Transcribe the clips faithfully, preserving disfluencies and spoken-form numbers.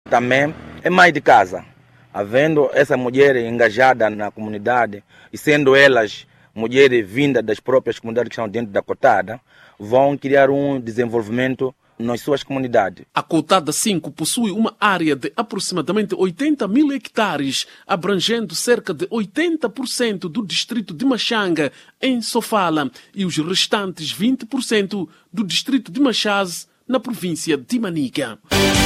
Também é mãe de casa. Havendo essa mulher engajada na comunidade e sendo elas mulheres vindas das próprias comunidades que estão dentro da cotada, vão criar um desenvolvimento nas suas comunidades. A cotada cinco possui uma área de aproximadamente oitenta mil hectares, abrangendo cerca de oitenta por cento do distrito de Machanga, em Sofala, e os restantes vinte por cento do distrito de Machaz, na província de Manica.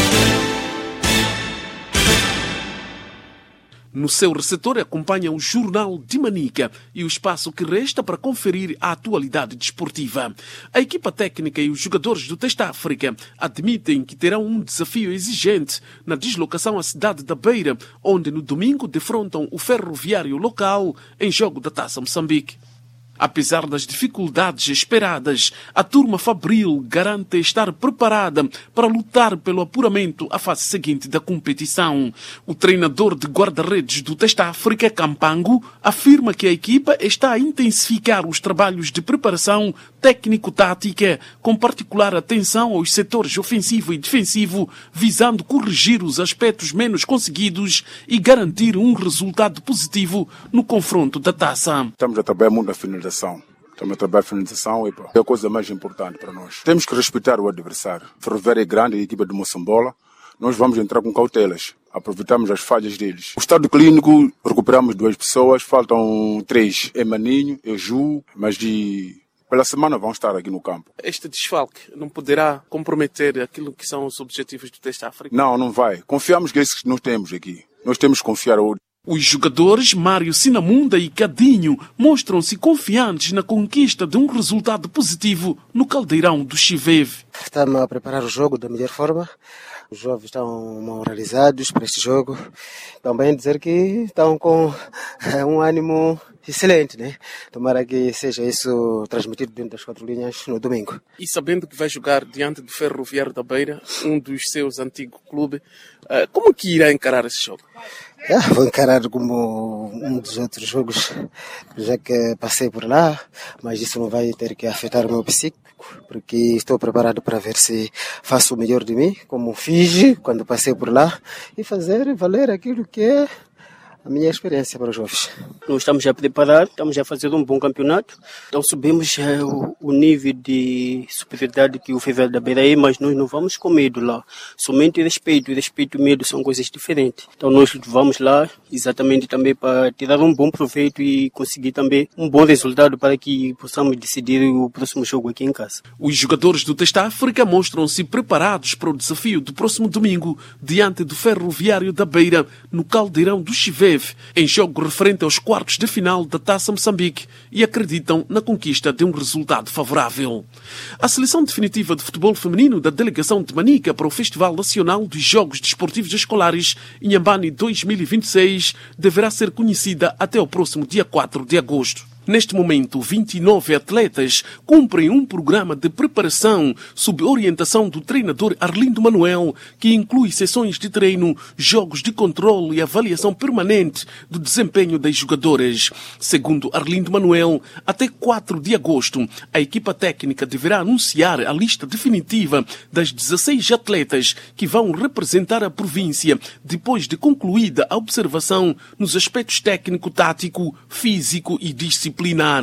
No seu receptor acompanha o Jornal de Manica e o espaço que resta para conferir a atualidade desportiva. A equipa técnica e os jogadores do Testa África admitem que terão um desafio exigente na deslocação à cidade da Beira, onde no domingo defrontam o Ferroviário local em jogo da Taça Moçambique. Apesar das dificuldades esperadas, a turma fabril garante estar preparada para lutar pelo apuramento à fase seguinte da competição. O treinador de guarda-redes do Testa África, Campango, afirma que a equipa está a intensificar os trabalhos de preparação técnico-tática, com particular atenção aos setores ofensivo e defensivo, visando corrigir os aspectos menos conseguidos e garantir um resultado positivo no confronto da taça. Estamos a trabalhar muito na finalização. Estamos a trabalhar a finalização e é a coisa mais importante para nós. Temos que respeitar o adversário. Ferroviário é grande, a equipa de Moçambola. Nós vamos entrar com cautelas. Aproveitamos as falhas deles. O estado clínico, recuperamos duas pessoas, faltam três. É Maninho, é Ju, mas de... pela semana vão estar aqui no campo. Este desfalque não poderá comprometer aquilo que são os objetivos do Testa África? Não, não vai. Confiamos que é isso que nós temos aqui. Nós temos que confiar ao... Os jogadores Mário Sinamunda e Cadinho mostram-se confiantes na conquista de um resultado positivo no caldeirão do Chiveve. Estamos a preparar o jogo da melhor forma. Os jovens estão moralizados para este jogo. Também dizer que estão com um ânimo excelente, né? Tomara que seja isso transmitido dentro das quatro linhas no domingo. E sabendo que vai jogar diante do Ferroviário da Beira, um dos seus antigos clubes, como que irá encarar esse jogo? É, vou encarar como um dos outros jogos, já que passei por lá, mas isso não vai ter que afetar o meu psíquico, porque estou preparado para ver se faço o melhor de mim, como fiz quando passei por lá, e fazer valer aquilo que é a minha experiência para os jovens. Nós estamos a preparar, estamos a fazer um bom campeonato, então subimos é, o, o nível de superioridade que o Ferroviário da Beira é, mas nós não vamos com medo lá. Somente respeito, respeito e medo são coisas diferentes. Então nós vamos lá exatamente também para tirar um bom proveito e conseguir também um bom resultado para que possamos decidir o próximo jogo aqui em casa. Os jogadores do Testa África mostram-se preparados para o desafio do próximo domingo diante do Ferroviário da Beira no caldeirão do Chiveve, em jogo referente aos quartos de final da Taça Moçambique, e acreditam na conquista de um resultado favorável. A seleção definitiva de futebol feminino da delegação de Manica para o Festival Nacional dos Jogos Desportivos Escolares Inhambane dois mil e vinte e seis deverá ser conhecida até o próximo dia quatro de agosto. Neste momento, vinte e nove atletas cumprem um programa de preparação sob orientação do treinador Arlindo Manuel, que inclui sessões de treino, jogos de controle e avaliação permanente do desempenho das jogadoras. Segundo Arlindo Manuel, até quatro de agosto, a equipa técnica deverá anunciar a lista definitiva das dezesseis atletas que vão representar a província depois de concluída a observação nos aspectos técnico-tático, físico e disciplinar.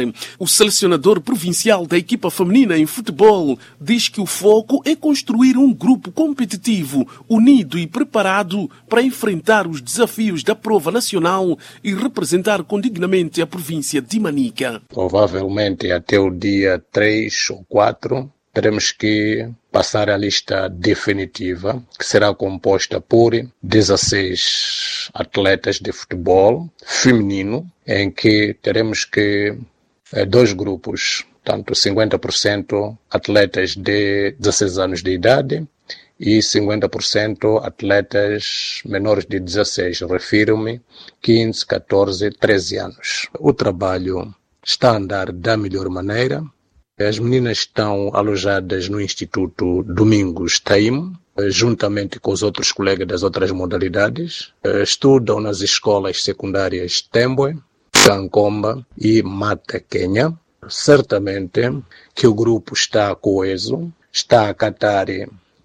O selecionador provincial da equipa feminina em futebol diz que o foco é construir um grupo competitivo, unido e preparado para enfrentar os desafios da prova nacional e representar condignamente a província de Manica. Provavelmente até o dia três ou quatro teremos que passar a lista definitiva, que será composta por dezesseis atletas de futebol feminino, em que teremos que eh, dois grupos, tanto cinquenta por cento atletas de dezesseis anos de idade e cinquenta por cento atletas menores de dezesseis, refiro-me quinze, catorze, treze anos. O trabalho está a andar da melhor maneira. As meninas estão alojadas no Instituto Domingos Taim, juntamente com os outros colegas das outras modalidades. Estudam nas escolas secundárias Tembwe, Kankomba e Mata Kenya. Certamente que o grupo está coeso, está a acatar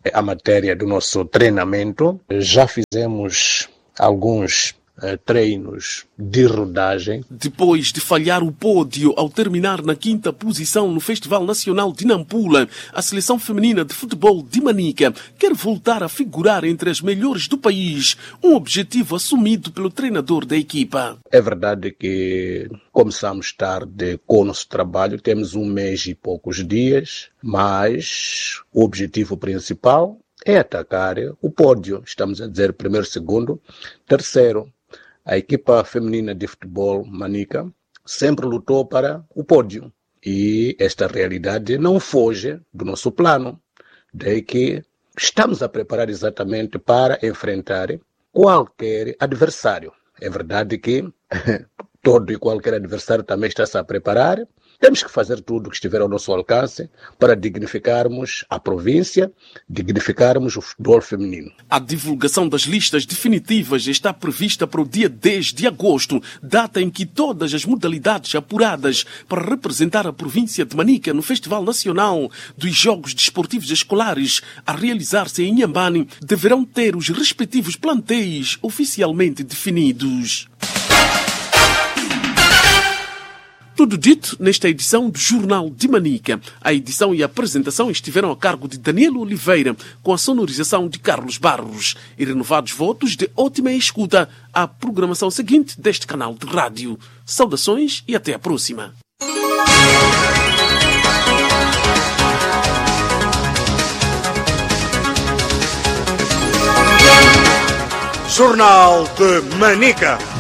a matéria do nosso treinamento. Já fizemos alguns uh, treinos de rodagem. Depois de falhar o pódio ao terminar na quinta posição no Festival Nacional de Nampula, a seleção feminina de futebol de Manica quer voltar a figurar entre as melhores do país, um objetivo assumido pelo treinador da equipa. É verdade que começamos tarde com o nosso trabalho, temos um mês e poucos dias, mas o objetivo principal é atacar o pódio. Estamos a dizer primeiro, segundo, terceiro. A equipa feminina de futebol Manica sempre lutou para o pódio. E esta realidade não foge do nosso plano. Daí que estamos a preparar exatamente para enfrentar qualquer adversário. É verdade que todo e qualquer adversário também está-se a preparar. Temos que fazer tudo o que estiver ao nosso alcance para dignificarmos a província, dignificarmos o futebol feminino. A divulgação das listas definitivas está prevista para o dia dez de agosto, data em que todas as modalidades apuradas para representar a província de Manica no Festival Nacional dos Jogos Desportivos Escolares a realizar-se em Inhambane deverão ter os respectivos plantéis oficialmente definidos. Tudo dito nesta edição do Jornal de Manica. A edição e a apresentação estiveram a cargo de Daniel Oliveira, com a sonorização de Carlos Barros. E renovados votos de ótima escuta à programação seguinte deste canal de rádio. Saudações e até a próxima. Jornal de Manica.